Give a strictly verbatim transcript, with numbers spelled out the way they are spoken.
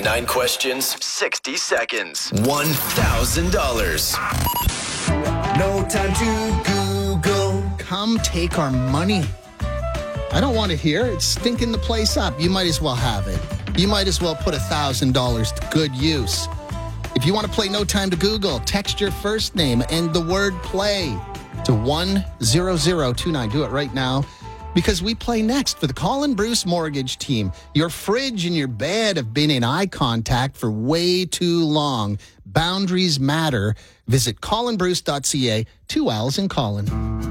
Nine questions, sixty seconds, one thousand dollars. No time to Google. Come take our money. I don't want to hear it. It's stinking the place up. You might as well have it. You might as well put one thousand dollars to good use. If you want to play No Time to Google, text your first name and the word play to one zero zero two nine. Do it right now, because we play next for the Colin Bruce Mortgage Team. Your fridge and your bed have been in eye contact for way too long. Boundaries matter. Visit colin bruce dot c a. Two L's in Colin.